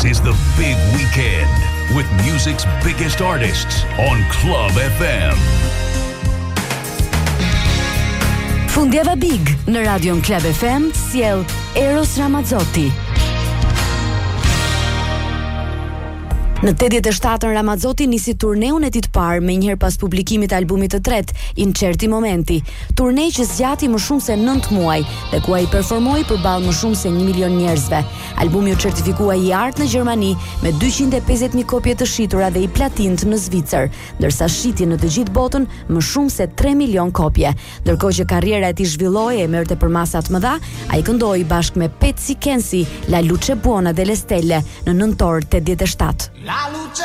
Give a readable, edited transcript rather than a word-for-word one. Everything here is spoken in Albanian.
is the big weekend with music's biggest artists on Club FM. Fundjava Big në Radion Club FM sjell Eros Ramazzotti. Në 87-ën Ramazzotti nisi turneun e tij të parë me njëherë pas publikimit të albumit të tretë, In certi momenti. Turnej që zgjati më shumë se 9 muaj dhe ku ai performoi përballë më shumë se 1 milion njerëzve. Albumi u certifikua i artë në Gjermani me 250.000 kopje të shitura dhe i platint në Zvicër, ndërsa shiti në të gjithë botën më shumë se 3 milion kopje. Ndërkohë që karriera e tij zhvillohej e merrte për masa të mëdha, ai këndoi bashkë me Pezzi Kensi La luce buona delle stelle në nëntor 87. La luce